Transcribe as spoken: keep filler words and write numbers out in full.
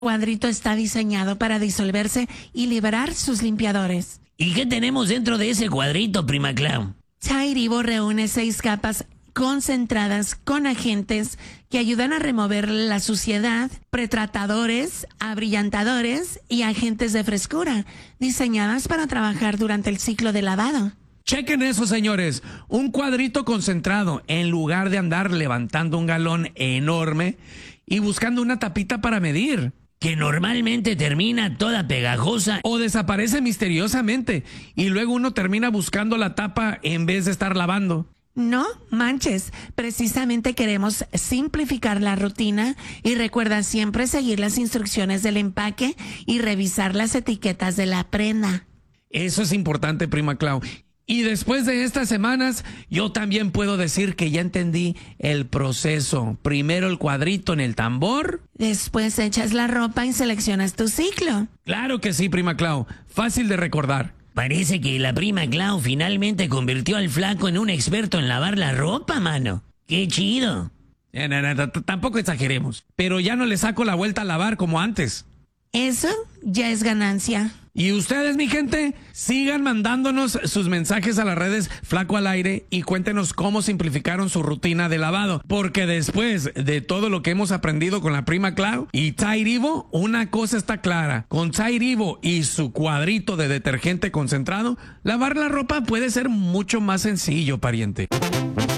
cuadrito está diseñado para disolverse y liberar sus limpiadores. ¿Y qué tenemos dentro de ese cuadrito, prima Clau? Tide Evo reúne seis capas concentradas con agentes que ayudan a remover la suciedad, pretratadores, abrillantadores y agentes de frescura, diseñadas para trabajar durante el ciclo de lavado. Chequen eso, señores. Un cuadrito concentrado en lugar de andar levantando un galón enorme y buscando una tapita para medir. Que normalmente termina toda pegajosa. O desaparece misteriosamente y luego uno termina buscando la tapa en vez de estar lavando. No manches, precisamente queremos simplificar la rutina y recuerda siempre seguir las instrucciones del empaque y revisar las etiquetas de la prenda. Eso es importante, prima Clau. Y después de estas semanas, yo también puedo decir que ya entendí el proceso. Primero el cuadrito en el tambor. Después echas la ropa y seleccionas tu ciclo. Claro que sí, prima Clau. Fácil de recordar. Parece que la prima Clau finalmente convirtió al flaco en un experto en lavar la ropa, mano. ¡Qué chido! Eh, no, no, no, tampoco exageremos. Pero ya no le saco la vuelta a lavar como antes. Eso ya es ganancia. Y ustedes, mi gente, sigan mandándonos sus mensajes a las redes Flaco al Aire y cuéntenos cómo simplificaron su rutina de lavado. Porque después de todo lo que hemos aprendido con la prima Clau y Tide Evo, una cosa está clara. Con Tide Evo y su cuadrito de detergente concentrado, lavar la ropa puede ser mucho más sencillo, pariente.